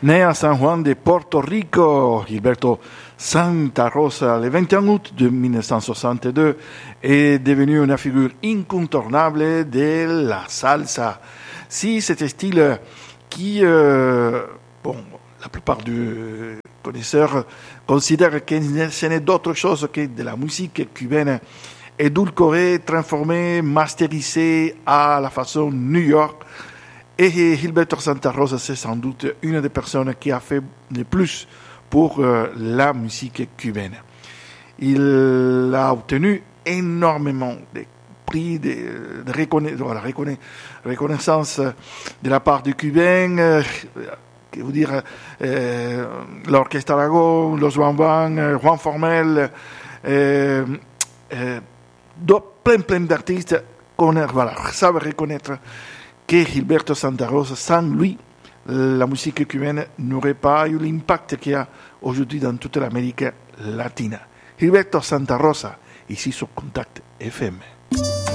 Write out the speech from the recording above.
Né à San Juan de Porto Rico, Gilberto Santa Rosa, le 21 août de 1962, est devenu une figure incontournable de la salsa. Si cet style qui, la plupart des connaisseurs considèrent que ce n'est d'autre chose que de la musique cubaine, édulcorée, transformée, masterisée à la façon New York. Et Gilberto Santa Rosa, c'est sans doute une des personnes qui a fait le plus pour la musique cubaine. Il a obtenu énormément de prix, de reconnaissance de la part du Cubain, que vous dire, l'Orchestre Aragon, Los Bambam, Juan Formel, plein d'artistes savent reconnaître que Gilberto Santa Rosa, sans lui, la musique cubaine n'aurait pas eu l'impact qu'il y a aujourd'hui dans toute l'Amérique latine. Gilberto Santa Rosa, ici sur Contact FM.